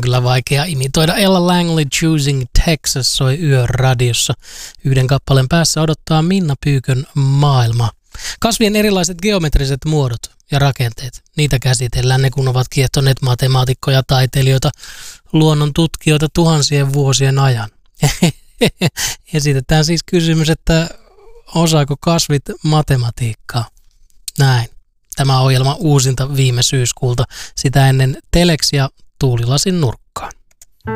kyllä vaikea imitoida. Ella Langley Choosing Texas soi yön radiossa. Yhden kappaleen päässä odottaa Minna Pyykön maailma. Kasvien erilaiset geometriset muodot ja rakenteet. Niitä käsitellään ne, kun ovat kiehtoneet matemaatikkoja, taiteilijoita, luonnon tutkijoita tuhansien vuosien ajan. Esitetään siis kysymys, että osaako kasvit matematiikkaa? Näin. Tämä ohjelma uusinta viime syyskuulta. Sitä ennen Telex ja Tuulilasin nurkka.